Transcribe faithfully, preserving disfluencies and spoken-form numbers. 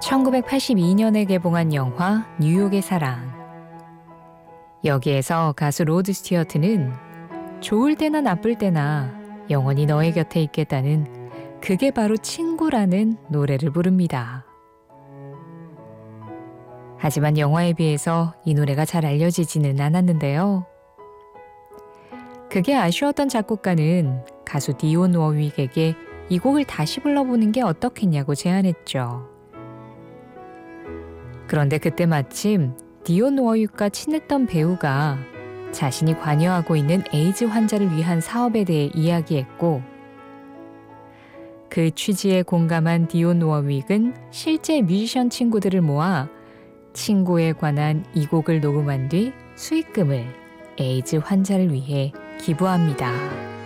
천구백팔십이 년에 개봉한 영화 뉴욕의 사랑. 여기에서 가수 로드 스튜어트는 좋을 때나 나쁠 때나 영원히 너의 곁에 있겠다는 그게 바로 친구라는 노래를 부릅니다. 하지만 영화에 비해서 이 노래가 잘 알려지지는 않았는데요. 그게 아쉬웠던 작곡가는 가수 디온 워윅에게 이 곡을 다시 불러보는 게 어떻겠냐고 제안했죠. 그런데 그때 마침 디온 워윅과 친했던 배우가 자신이 관여하고 있는 에이즈 환자를 위한 사업에 대해 이야기했고, 그 취지에 공감한 디온 워윅은 실제 뮤지션 친구들을 모아 친구에 관한 이 곡을 녹음한 뒤 수익금을 에이즈 환자를 위해 기부합니다.